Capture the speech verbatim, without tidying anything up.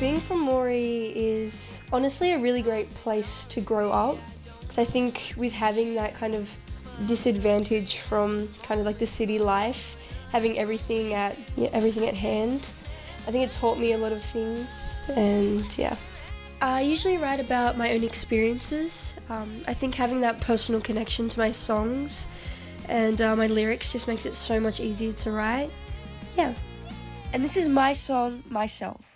Being from Moree is honestly a really great place to grow up, because I think with having that kind of disadvantage from kind of like the city life, having everything at yeah, everything at hand, I think it taught me a lot of things. And yeah, I usually write about my own experiences. Um, I think having that personal connection to my songs and uh, my lyrics just makes it so much easier to write. Yeah. And this is my song, Myself.